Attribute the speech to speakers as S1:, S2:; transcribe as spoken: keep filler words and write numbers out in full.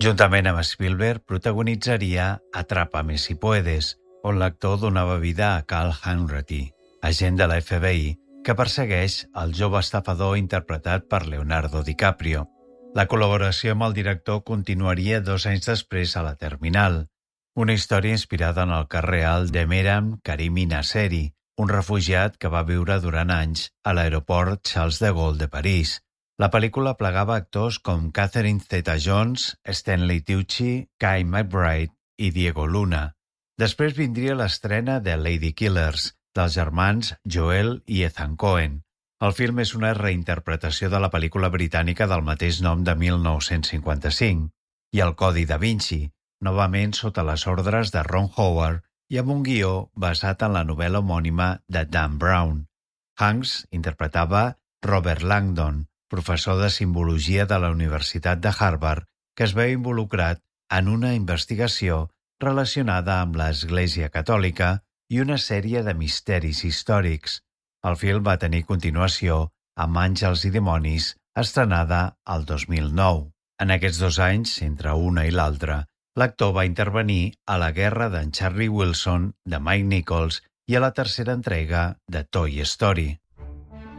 S1: Juntament amb Spielberg protagonitzaria Atrápame si puedes, on l'actor donava vida a Cal Hanratty, agent de la F B I, que persegueix el jove estafador interpretat per Leonardo DiCaprio. La col·laboració amb el director continuaria dos anys després a La Terminal, una història inspirada en el cas real de Mehram Karimi Nasseri, un refugiat que va viure durant anys a l'aeroport Charles de Gaulle de París. La pel·lícula plegava actors com Catherine Zeta-Jones, Stanley Tucci, Kai McBride i Diego Luna. Després vindria l'estrena de Lady Killers, dels germans Joel i Ethan Coen. El film és una reinterpretació de la pel·lícula britànica del mateix nom de mil nou-cents cinquanta-cinc, i El Codi da Vinci, novament sota les ordres de Ron Howard i amb un guió basat en la novel·la homònima de Dan Brown. Hanks interpretava Robert Langdon, professor de simbologia de la Universitat de Harvard, que es veu involucrat en una investigació relacionada amb l'Església Catòlica i una sèrie de misteris històrics. El film va tenir continuació amb Àngels i dimonis, estrenada el dos mil nou. En aquests dos anys, entre una i l'altra, l'actor va intervenir a La guerra d'en Charlie Wilson, de Mike Nichols, i a la tercera entrega de Toy Story.